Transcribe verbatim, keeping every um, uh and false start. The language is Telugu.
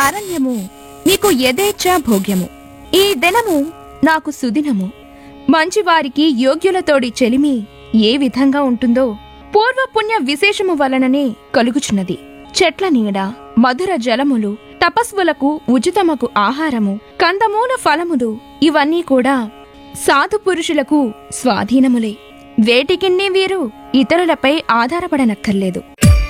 అరణ్యము మీకు యథేచ్ఛా భోగ్యము. ఈ దినము నాకు సుదినము. మంచివారికి యోగ్యులతోడి చెలిమి ఏ విధంగా ఉంటుందో పూర్వపుణ్య విశేషము వలననే కలుగుచున్నది. చెట్ల నీడ, మధుర జలములు, తపస్వులకు ఉచితమకు ఆహారము, కందమూల ఫలములు ఇవన్నీ కూడా సాధు పురుషులకు స్వాధీనములే. వేటికిన్నీ వీరు ఇతరులపై ఆధారపడనక్కర్లేదు.